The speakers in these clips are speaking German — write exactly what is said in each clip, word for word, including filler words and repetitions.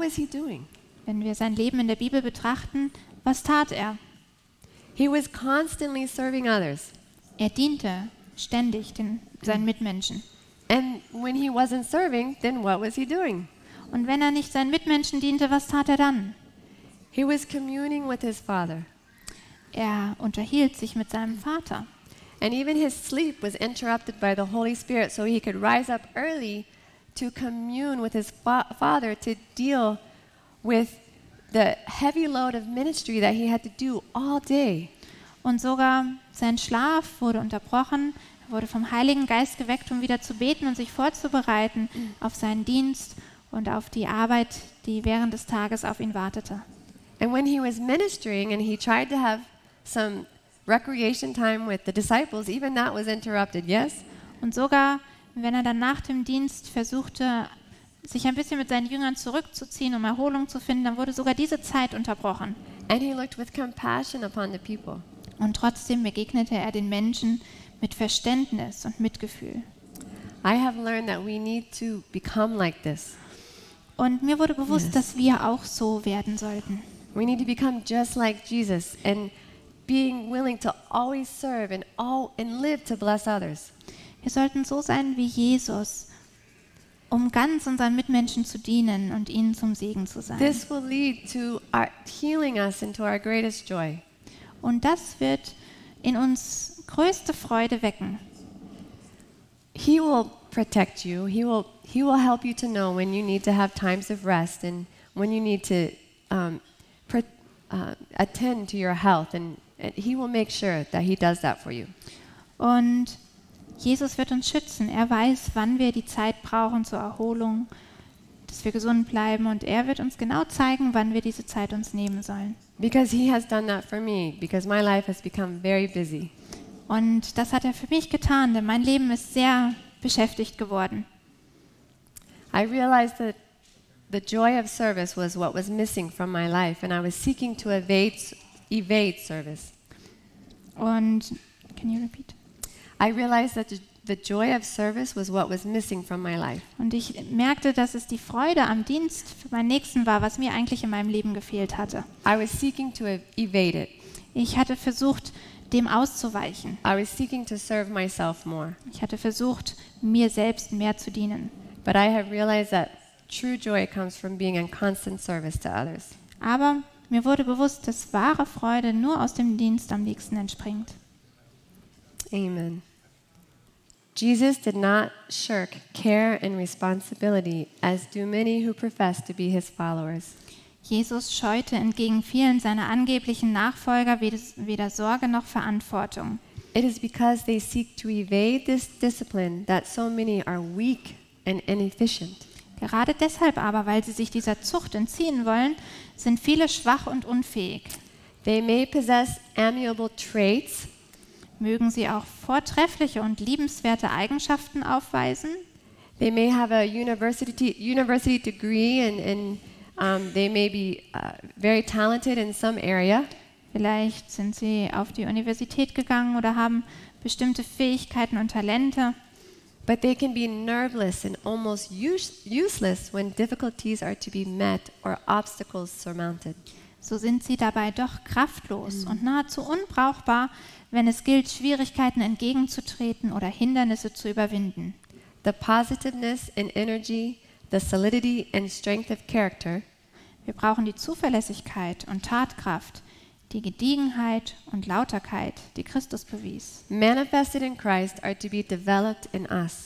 was he doing? Wenn wir sein Leben in der Bibel betrachten, was tat er? He was constantly serving others. Er diente ständig den, seinen Mitmenschen. And when he wasn't serving, then what was he doing? Und wenn er nicht seinen Mitmenschen diente, was tat er dann? He was communing with his Father. Er unterhielt sich mit seinem Vater. And even his sleep was interrupted by the Holy Spirit so he could rise up early to commune with his fa- Father to deal with the heavy load of ministry that he had to do all day. Und sogar sein Schlaf wurde unterbrochen. Er wurde vom Heiligen Geist geweckt, um wieder zu beten und sich vorzubereiten auf seinen Dienst und auf die Arbeit, die während des Tages auf ihn wartete. And when he was ministering and he tried to have some recreation time with the disciples, even that was interrupted, yes? Und sogar, wenn er dann nach dem Dienst versuchte, sich ein bisschen mit seinen Jüngern zurückzuziehen, um Erholung zu finden, dann wurde sogar diese Zeit unterbrochen. And he looked with compassion upon the people. Und trotzdem begegnete er den Menschen mit Verständnis und Mitgefühl. I have learned that we need to become like this. Und mir wurde bewusst, Yes. dass wir auch so werden sollten. We need to become just like Jesus and being willing to always serve and all and live to bless others. Wir sollten so sein wie Jesus, um ganz unseren Mitmenschen zu dienen und ihnen zum Segen zu sein. This will lead to our healing us into our greatest joy. Und das wird in uns größte Freude wecken. He will protect you. He will he will help you to know when you need to have times of rest and when you need to um, pre- uh, attend to your health, and, and he will make sure that he does that for you. Und Jesus wird uns schützen. Er weiß, wann wir die Zeit brauchen zur Erholung, dass wir gesund bleiben. Und er wird uns genau zeigen, wann wir diese Zeit uns nehmen sollen. Because he has done that for me, because my life has become very busy. Und das hat er für mich getan, denn mein Leben ist sehr beschäftigt geworden. I realized that the joy of service was what was missing from my life, and I was seeking to evade, evade service. Und, can you repeat? I realized that the, the joy of service was what was missing from my life. Und ich merkte, dass es die Freude am Dienst für meinen Nächsten war, was mir eigentlich in meinem Leben gefehlt hatte. I was seeking to ev- evade it. Ich hatte versucht, dem auszuweichen. I was seeking to serve myself more. Ich hatte versucht, mir selbst mehr zu dienen. But I have realized that true joy comes from being in constant service to others. Aber mir wurde bewusst, dass wahre Freude nur aus dem Dienst am Nächsten entspringt. Amen. Jesus did not shirk care and responsibility, as do many who profess to be his followers. Jesus scheute entgegen vielen seiner angeblichen Nachfolger weder, weder Sorge noch Verantwortung. It is because they seek to evade this discipline that so many are weak and inefficient. Gerade deshalb aber, weil sie sich dieser Zucht entziehen wollen, sind viele schwach und unfähig. They may possess amiable traits, Mögen sie auch vortreffliche und liebenswerte Eigenschaften aufweisen. they may have a university university degree, and, and um, they may be uh, very talented in some area. Vielleicht sind sie auf die Universität gegangen oder haben bestimmte Fähigkeiten und Talente. But they can be nerveless and almost use, useless when difficulties are to be met or obstacles surmounted. So sind sie dabei doch kraftlos und nahezu unbrauchbar, wenn es gilt, Schwierigkeiten entgegenzutreten oder Hindernisse zu überwinden. The positiveness and energy, the solidity and strength of character, Wir brauchen die Zuverlässigkeit und Tatkraft, die Gediegenheit und Lauterkeit, die Christus bewies. manifested in Christ, are to be developed in us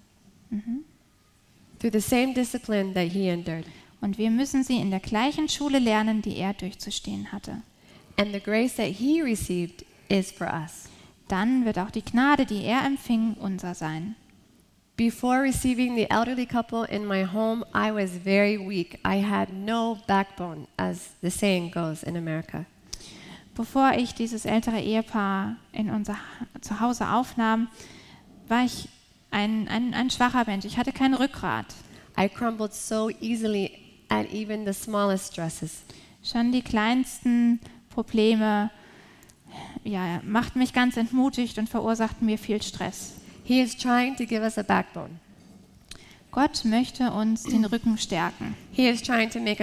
through the same discipline that he endured. Und wir müssen sie in der gleichen Schule lernen, die er durchzustehen hatte. And the grace that he received is for us. Dann wird auch die Gnade, die er empfing, unser sein. Before receiving the elderly couple in my home, I was very weak. I had no backbone, as the saying goes in America. Bevor ich dieses ältere Ehepaar in unser Zuhause aufnahm, war ich ein, ein, ein schwacher Mensch. Ich hatte kein Rückgrat. I crumbled so easily at even the smallest stresses. Schon die kleinsten Probleme ja, machten mich ganz entmutigt und verursachten mir viel Stress. He is trying to give us a backbone. Gott möchte uns den Rücken stärken. He is trying to make